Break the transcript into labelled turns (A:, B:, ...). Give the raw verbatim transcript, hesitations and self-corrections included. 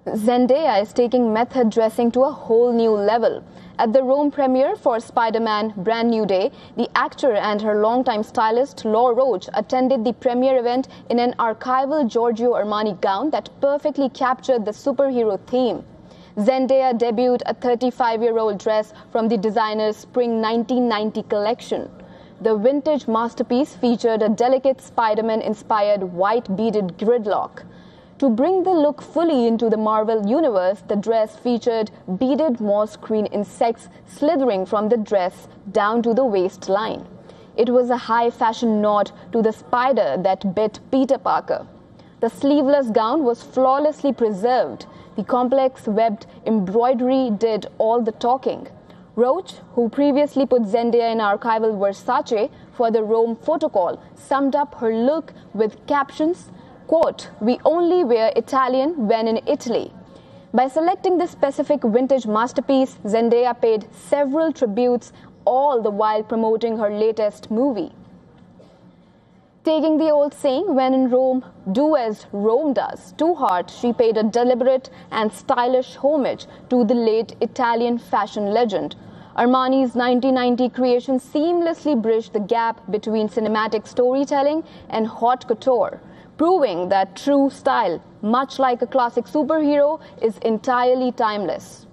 A: Zendaya is taking method dressing to a whole new level. At the Rome premiere for Spider-Man Brand New Day, the actor and her longtime stylist Laura Roach attended the premiere event in an archival Giorgio Armani gown that perfectly captured the superhero theme. Zendaya debuted a thirty-five-year-old dress from the designer's spring nineteen ninety collection. The vintage masterpiece featured a delicate Spider-Man-inspired white beaded gridlock. To bring the look fully into the Marvel universe, the dress featured beaded moss green insects slithering from the dress down to the waistline. It was a high fashion nod to the spider that bit Peter Parker. The sleeveless gown was flawlessly preserved. The complex webbed embroidery did all the talking. Roach, who previously put Zendaya in archival Versace for the Rome photo call, summed up her look with captions, quote, "We only wear Italian when in Italy." By selecting this specific vintage masterpiece, Zendaya paid several tributes, all the while promoting her latest movie. Taking the old saying, when in Rome, do as Rome does, to heart, she paid a deliberate and stylish homage to the late Italian fashion legend. Armani's nineteen ninety creation seamlessly bridged the gap between cinematic storytelling and haute couture, proving that true style, much like a classic superhero, is entirely timeless.